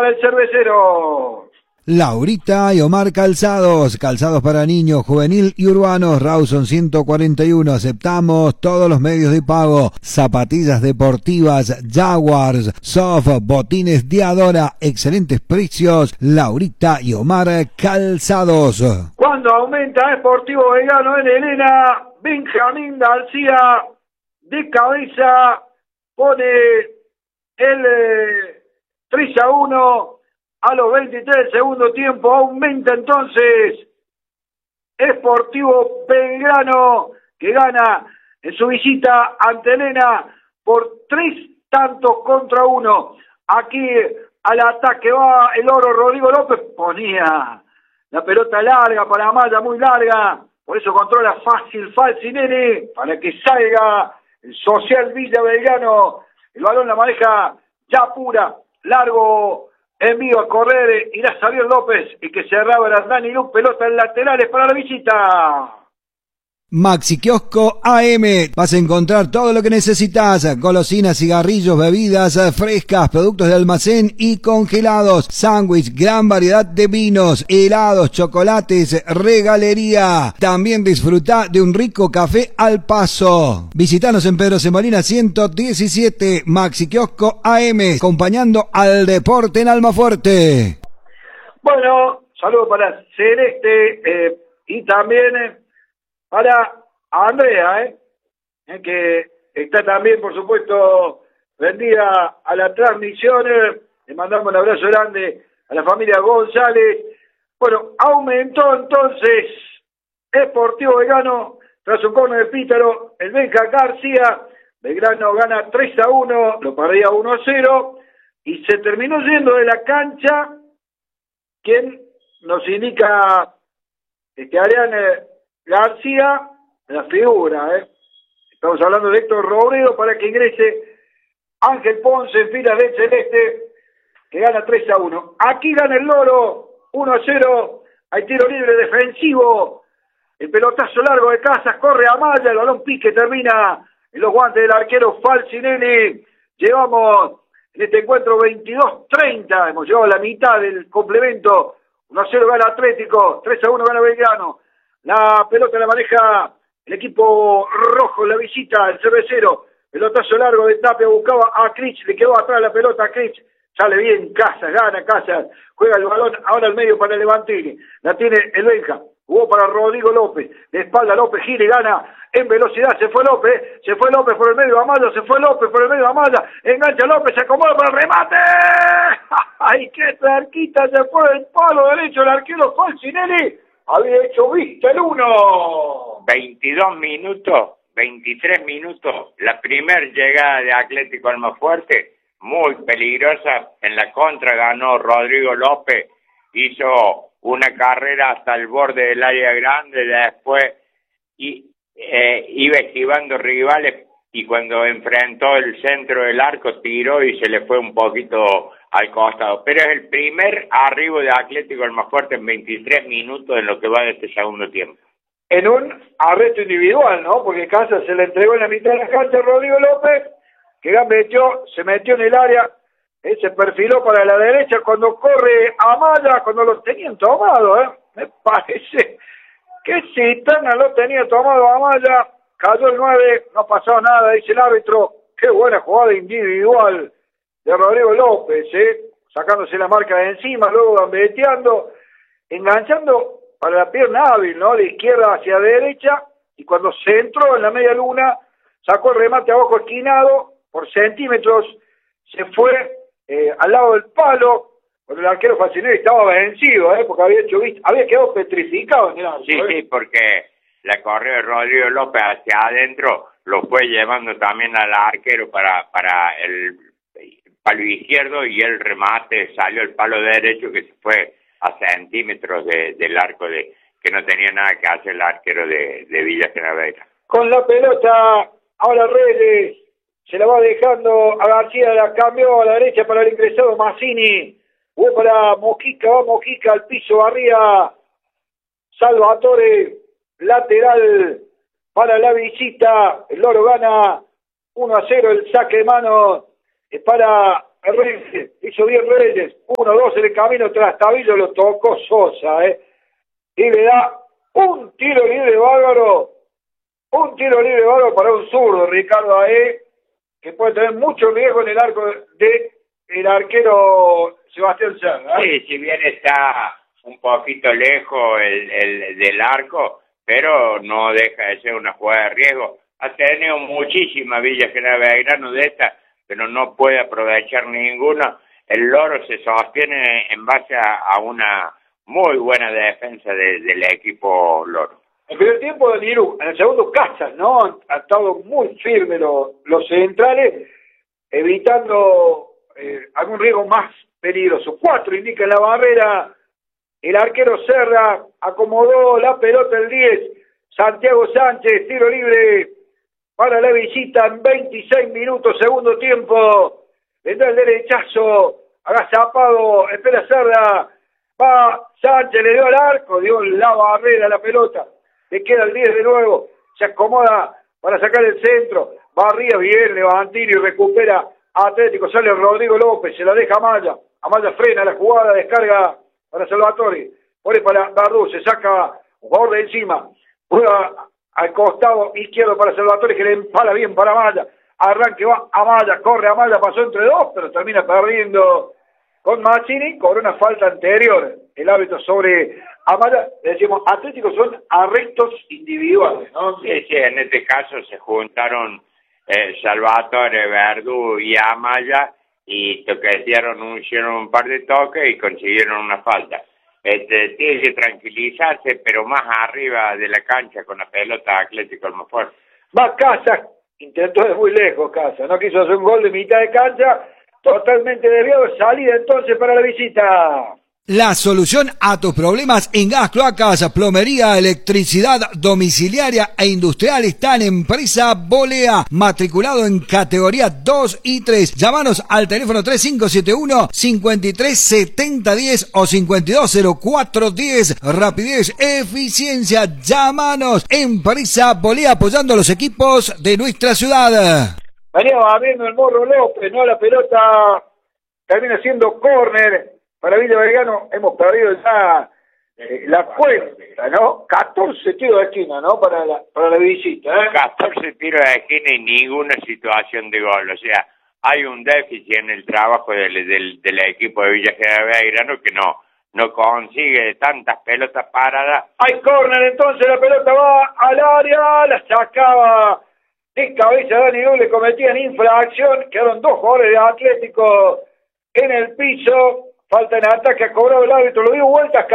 para el Cervecero. Laurita y Omar Calzados, calzados para niños, juvenil y urbanos, Rawson 141, aceptamos todos los medios de pago, zapatillas deportivas, Jaguars, Soft, botines Diadora, excelentes precios, Laurita y Omar Calzados. Cuando aumenta Sportivo Belgrano en Elena, Benjamín García de cabeza pone el 3-1 a los 23 del segundo tiempo. Aumenta entonces Sportivo Belgrano, que gana en su visita ante Elena por 3-1. Aquí al ataque va el oro Rodrigo López, ponía la pelota larga para Amaya, muy larga, por eso controla fácil Falcinelli, para que salga el Social Villa Belgrano. El balón la maneja ya pura, largo envío a correr, irá Xavier López, y que cerraba el Dani Luz, pelotas laterales para la visita. Maxi Kiosco AM, vas a encontrar todo lo que necesitas, golosinas, cigarrillos, bebidas frescas, productos de almacén y congelados, sándwich, gran variedad de vinos, helados, chocolates, regalería. También disfruta de un rico café al paso. Visítanos en Pedro Semolina 117, Maxi Kiosco AM, acompañando al deporte en Almafuerte. Bueno, saludo para Celeste y también para Andrea, que está también, por supuesto, vendida a la transmisión. Le mandamos un abrazo grande a la familia González. Bueno, aumentó entonces Sportivo Belgrano tras un córner de Pítaro. El Benja García, Belgrano gana 3-1, lo perdía 1-0 y se terminó yendo de la cancha. Quien nos indica Adrián García, la figura, Estamos hablando de Héctor Robredo, para que ingrese Ángel Ponce en filas del Celeste, que gana 3-1. Aquí gana el Loro, 1-0, hay tiro libre defensivo, el pelotazo largo de Casas, corre a Maya, el balón pique, termina en los guantes del arquero Falcinelli. Llevamos en este encuentro 22-30, hemos llegado a la mitad del complemento. 1-0 gana Atlético, 3-1 gana Belgrano. La pelota la maneja el equipo rojo en la visita, el Cervecero. Pelotazo largo de Tapia, buscaba a Critch, le quedó atrás la pelota a Critch. Sale bien Casas, gana Casas, juega el balón ahora al medio para Levantini. La tiene el Benja, jugó para Rodrigo López, de espalda López gira y gana en velocidad. Se fue López por el medio de Amaya, engancha López, se acomoda para el remate. ¡Ay, qué cerquita se fue del palo derecho el arquero Falcinelli! Había hecho vista el 1. 22 minutos, 23 minutos, la primer llegada de Atlético Almafuerte, muy peligrosa, en la contra ganó Rodrigo López, hizo una carrera hasta el borde del área grande, después iba esquivando rivales y cuando enfrentó el centro del arco tiró y se le fue un poquito al costado, pero es el primer arribo de Atlético Almafuerte en 23 minutos en lo que va de este segundo tiempo. En un arresto individual, ¿no? Porque Casas se le entregó en la mitad de la cancha a Rodrigo López, que se metió en el área, se perfiló para la derecha cuando corre Amaya, cuando lo tenían tomado, me parece que Citana lo tenía tomado Amaya, cayó el 9, no pasó nada, dice el árbitro. Qué buena jugada individual de Rodrigo López, sacándose la marca de encima, luego gambeteando, enganchando para la pierna hábil, ¿no? De izquierda hacia derecha, y cuando se entró en la media luna, sacó el remate abajo esquinado, por centímetros, se fue al lado del palo, cuando el arquero Falcinelli estaba vencido, porque había quedado petrificado en el arco. Sí, porque la corrió de Rodrigo López hacia adentro, lo fue llevando también al arquero para el palo izquierdo y el remate salió el palo derecho que se fue a centímetros del arco que no tenía nada que hacer el arquero de Villa Canaveira. Con la pelota, ahora Reyes se la va dejando a García, la cambió a la derecha para el ingresado Mazzini, fue para Mojica, va Mojica al piso arriba, Salvatore, lateral para la visita, el Loro gana 1-0, el saque de mano para Reyes, hizo bien Reyes, 1-2 en el camino tras Tabillo, lo tocó Sosa, y le da un tiro libre bárbaro para un zurdo, Ricardo Aé, que puede tener mucho riesgo en el arco de el arquero Sebastián Serra. Sí, si bien está un poquito lejos el del arco, pero no deja de ser una jugada de riesgo. Ha tenido muchísimas Villa General Belgrano de estas, pero no puede aprovechar ninguna. El Loro se sostiene en base a una muy buena defensa del equipo Loro. En el primer tiempo de Nirú, en el segundo Casas, ¿no? Han estado muy firmes los centrales, evitando algún riesgo más peligroso. 4 indica en la barrera, el arquero Serra acomodó la pelota el 10, Santiago Sánchez, tiro libre para la visita en 26 minutos, segundo tiempo, vendrá el derechazo, agazapado, espera Serra, va Sánchez, le dio al arco, dio la barrera a la pelota, le queda el 10 de nuevo, se acomoda para sacar el centro, barría bien, Levantini recupera Atlético, sale Rodrigo López, se la deja a Amaya frena la jugada, descarga para Salvatore, pone para Bardú, se saca un jugador de encima, juega al costado izquierdo para Salvatore que le empala bien para Amaya, arranque va Amaya, corre Amaya, pasó entre dos, pero termina perdiendo con Mazzini, con una falta anterior, el árbitro sobre Amaya. Le decimos, Atlético son arrestos individuales, ¿no? Sí, en este caso se juntaron Salvatore, Verdú y Amaya y hicieron un par de toques y consiguieron una falta. Tiene que tranquilizarse, pero más arriba de la cancha con la pelota Atlético el más fuerte. Más Casas, intentó de muy lejos Casas, no quiso hacer un gol de mitad de cancha, totalmente desviado, salida entonces para la visita. La solución a tus problemas en gas, cloacas, plomería, electricidad domiciliaria e industrial está en Empresa Bolea, matriculado en categoría 2 y 3. Llámanos al teléfono 3571-537010 o 520410. Rapidez, eficiencia. Llámanos. Empresa Bolea, apoyando a los equipos de nuestra ciudad. Venía abriendo el Morro López, ¿no? La pelota termina siendo córner. Para Villa Belgrano hemos perdido ya la cuenta, ¿no? 14 tiros de esquina, ¿no? Para la visita, 14 tiros de esquina y ninguna situación de gol. O sea, hay un déficit en el trabajo del equipo de Villa General Belgrano que no consigue tantas pelotas paradas. Hay córner, entonces la pelota va al área, la sacaba de cabeza Dani Luz, le cometían infracción, quedaron 2 jugadores de Atlético en el piso. Falta en ataque, ha cobrado el árbitro, lo dio vueltas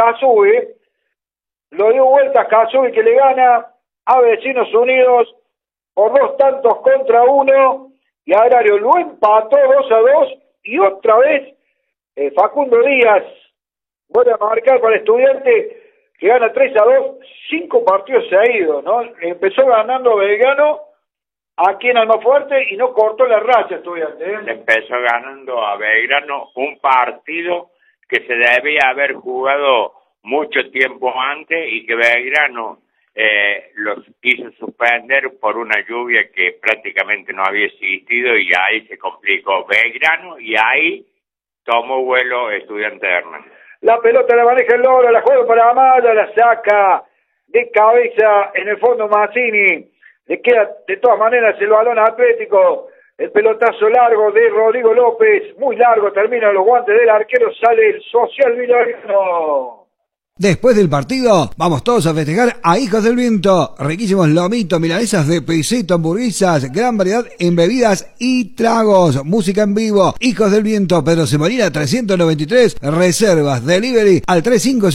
Casubi, que le gana a Vecinos Unidos por 2-1, y Agrario lo empató 2-2, y otra vez Facundo Díaz vuelve a marcar para Estudiante, que gana 3-2, 5 partidos seguidos, ¿no? Empezó ganando Belgrano aquí en Almafuerte y no cortó la racha Estudiante, Empezó ganando a Belgrano un partido que se debía haber jugado mucho tiempo antes y que Belgrano los quiso suspender por una lluvia que prácticamente no había existido y ahí se complicó Belgrano y ahí tomó vuelo Estudiante de Hernández. La pelota la maneja el Loro, la juega para Amaya, la saca de cabeza en el fondo Mazzini. Le queda de todas maneras el balón Atlético, el pelotazo largo de Rodrigo López, muy largo, termina los guantes del arquero, sale el Social Villarreal. Después del partido, vamos todos a festejar a Hijos del Viento. Riquísimos lomitos, milanesas de piseto, hamburguesas, gran variedad en bebidas y tragos. Música en vivo. Hijos del Viento, Pedro Semolina 393. Reservas, delivery al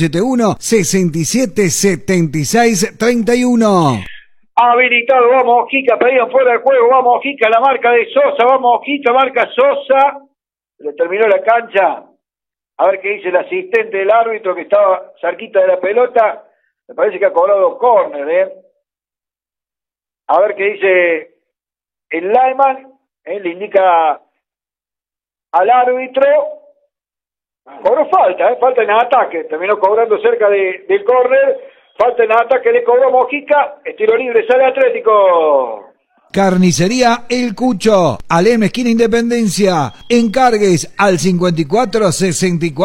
3571-677631. Habilitado, vamos Ojica, pedían fuera del juego, vamos Ojica, la marca de Sosa, vamos Ojica, marca Sosa. Le terminó la cancha. A ver qué dice el asistente del árbitro que estaba cerquita de la pelota. Me parece que ha cobrado córner, A ver qué dice el lineman. Le indica al árbitro. Cobró falta, falta en ataque. Terminó cobrando cerca del córner. Falta en ataque, le cobró Mojica. Estilo libre, sale Atlético. Carnicería El Cucho, Alem esquina Independencia. Encargues al 54 64